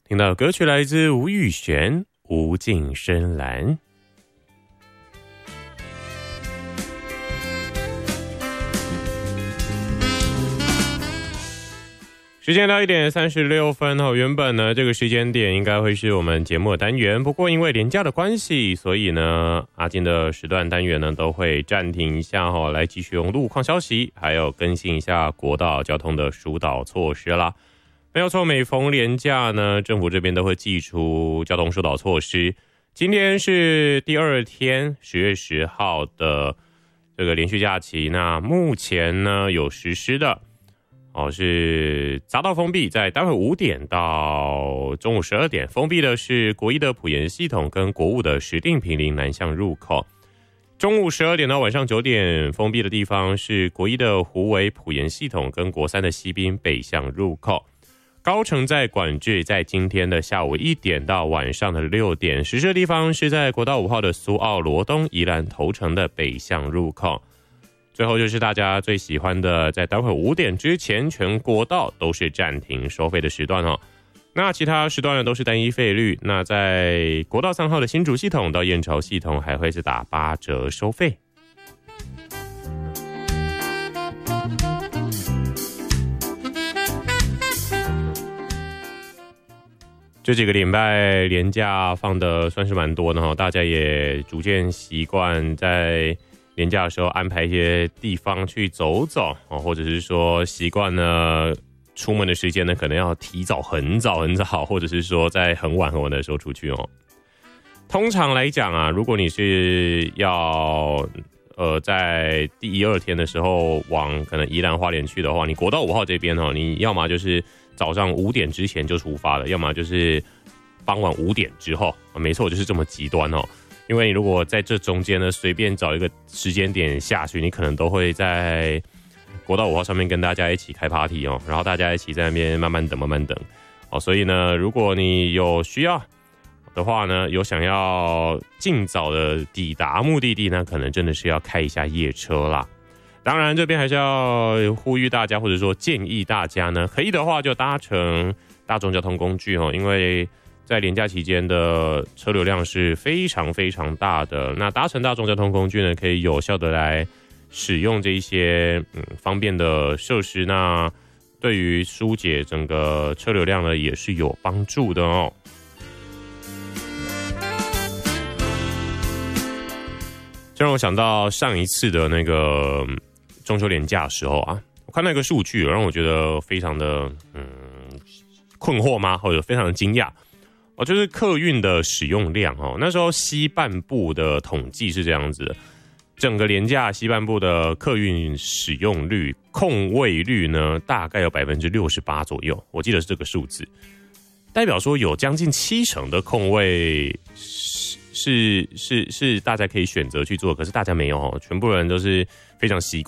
听到歌曲来自吴宇璇《无尽深蓝》。时间到1:36哦，原本呢这个时间点应该会是我们节目的单元，不过因为连假的关系，所以呢阿金的时段单元呢都会暂停一下哦，来继续用路况消息，还有更新一下国道交通的疏导措施啦。没有错，每逢连假呢，政府这边都会祭出交通疏导措施。今天是第2天，10月10号的这个连续假期，那目前呢有实施的。是匝道封闭，在待会5点到中午12点，封闭的是国一的埔盐系统跟国五的石碇坪林南向入口。中午12点到晚上9点，封闭的地方是国一的虎尾埔盐系统跟国三的西滨北向入口。高乘载管制在今天的下午1点到晚上的6点，实施的地方是在国道5号的苏澳罗东宜兰头城的北向入口。最后就是大家最喜欢的，在待会5点之前，全国道都是暂停收费的时段哦。那其他时段呢都是单一费率。那在国道3号的新竹系统到燕巢系统还会是打8折收费。这几个礼拜连假放的算是蛮多的哦，大家也逐渐习惯在连假的时候安排一些地方去走走，或者是说习惯呢出门的时间呢可能要提早很早，或者是说在很晚的时候出去哦。通常来讲啊，如果你是要在第1、2天的时候往可能宜兰花莲去的话，你国道5号这边哦，你要么就是早上5点之前就出发了，要么就是傍晚5点之后，没错，就是这么极端哦。因为你如果在这中间呢，随便找一个时间点下去，你可能都会在国道5号上面跟大家一起开 party 哦，然后大家一起在那边慢慢等哦。所以呢，如果你有需要的话呢，有想要尽早的抵达目的地呢，可能真的是要开一下夜车啦。当然，这边还是要呼吁大家，或者说建议大家呢，可以的话就搭乘大众交通工具哦，因为在连假期间的车流量是非常非常大的，那搭乘大众交通工具呢，可以有效的来使用这一些方便的设施，那对于疏解整个车流量呢，也是有帮助的哦。这让我想到上一次的那个中秋连假的时候啊，我看到一个数据，让我觉得非常的困惑吗？或者非常的惊讶。就是客运的使用量哦，那时候西半部的统计是这样子的，整个连假西半部的客运使用率空位率呢，大概有68%左右，我记得是这个数字，代表说有将近70%的空位是大家可以选择去做，可是大家没有哦，全部人都是非常习